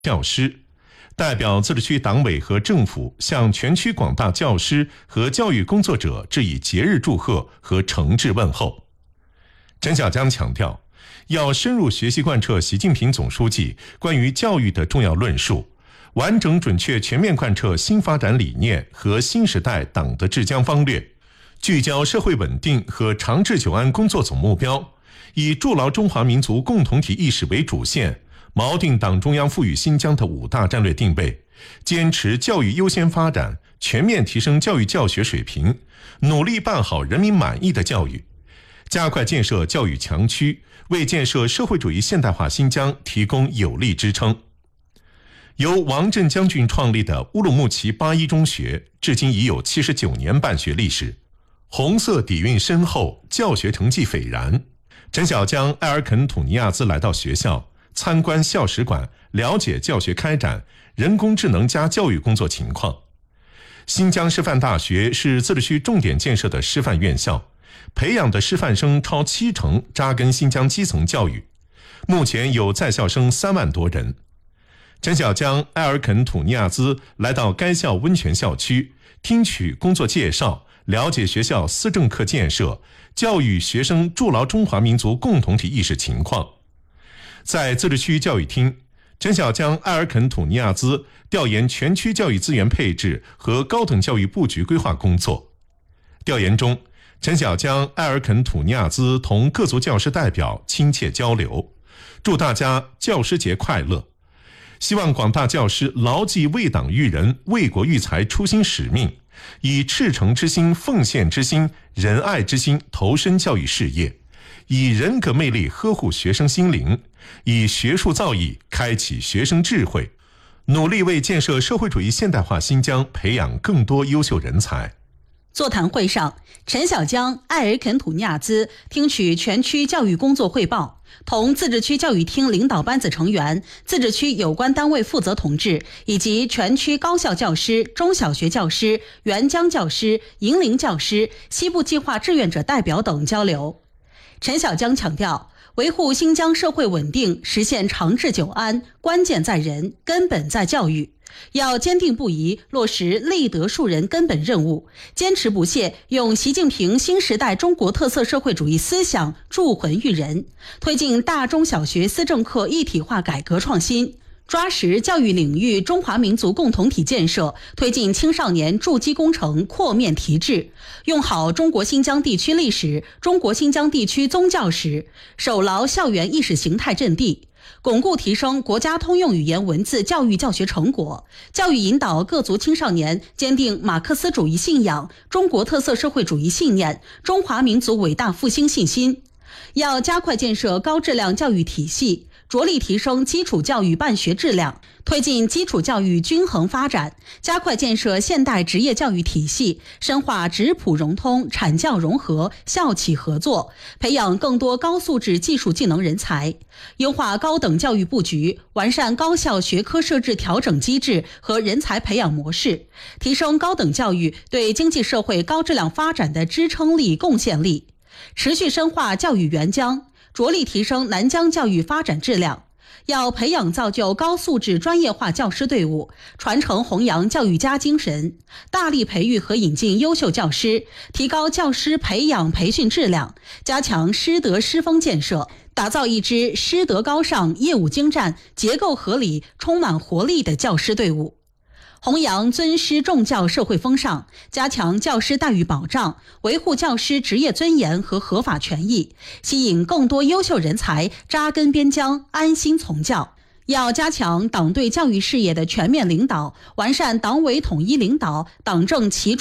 教师，代表自治区党委和政府向全区广大教师和教育工作者致以节日祝贺和诚挚问候。陈小江强调，要深入学习贯彻习近平总书记关于教育的重要论述，完整准确全面贯彻新发展理念和新时代党的治疆方略，聚焦社会稳定和长治久安工作总目标，以筑牢中华民族共同体意识为主线，锚定党中央赋予新疆的5大战略定位，坚持教育优先发展，全面提升教育教学水平，努力办好人民满意的教育，加快建设教育强区，为建设社会主义现代化新疆提供有力支撑。由王震将军创立的乌鲁木齐八一中学，至今已有79年办学历史，红色底蕴深厚，教学成绩斐然。陈小江、埃尔肯土尼亚兹来到学校，参观校史馆，了解教学开展、人工智能加教育工作情况。新疆师范大学是自治区重点建设的师范院校，培养的师范生超70%扎根新疆基层教育，目前有在校生3万多人。陈小江、埃尔肯土尼亚兹来到该校温泉校区，听取工作介绍，了解学校思政课建设、教育学生筑牢中华民族共同体意识情况。在自治区教育厅，陈小江、埃尔肯土尼亚兹调研全区教育资源配置和高等教育布局规划工作。调研中，陈小江、埃尔肯土尼亚兹同各族教师代表亲切交流，祝大家教师节快乐，希望广大教师牢记为党育人、为国育才初心使命，以赤诚之心、奉献之心、仁爱之心投身教育事业，以人格魅力呵护学生心灵，以学术造诣开启学生智慧，努力为建设社会主义现代化新疆培养更多优秀人才。 座谈会上，陈小江、埃尔肯土尼亚兹听取全区教育工作汇报，同自治区教育厅领导班子成员、自治区有关单位负责同志以及全区高校教师、中小学教师、援疆教师、营龄教师、西部计划志愿者代表等交流。陈小江强调，维护新疆社会稳定，实现长治久安，关键在人，根本在教育。要坚定不移落实立德树人根本任务，坚持不懈用习近平新时代中国特色社会主义思想铸魂育人，推进大中小学思政课一体化改革创新，抓实教育领域中华民族共同体建设，推进青少年筑基工程扩面提质，用好中国新疆地区历史、中国新疆地区宗教史，守牢校园意识形态阵地，巩固提升国家通用语言文字教育教学成果，教育引导各族青少年坚定马克思主义信仰、中国特色社会主义信念、中华民族伟大复兴信心。要加快建设高质量教育体系，着力提升基础教育办学质量，推进基础教育均衡发展，加快建设现代职业教育体系，深化职普融通、产教融合、校企合作，培养更多高素质技术技能人才，优化高等教育布局，完善高校学科设置调整机制和人才培养模式，提升高等教育对经济社会高质量发展的支撑力、贡献力，持续深化教育援疆，着力提升南疆教育发展质量。要培养造就高素质专业化教师队伍，传承弘扬教育家精神，大力培育和引进优秀教师，提高教师培养培训质量，加强师德师风建设，打造一支师德高尚、业务精湛、结构合理、充满活力的教师队伍。弘扬尊师重教社会风尚，加强教师待遇保障，维护教师职业尊严和合法权益，吸引更多优秀人才扎根边疆，安心从教。要加强党对教育事业的全面领导，完善党委统一领导、党政齐